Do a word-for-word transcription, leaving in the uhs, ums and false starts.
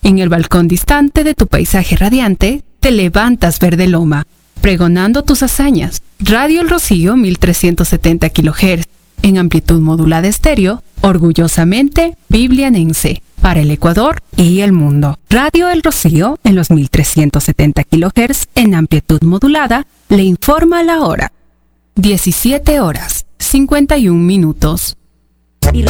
En el balcón distante de tu paisaje radiante, te levantas verde loma, pregonando tus hazañas. Radio El Rocío mil trescientos setenta kilohertz, en amplitud modulada estéreo, orgullosamente biblianense, para el Ecuador y el mundo. Radio El Rocío, en los mil trescientos setenta kilohertz, en amplitud modulada, le informa la hora. diecisiete horas, cincuenta y un minutos. Y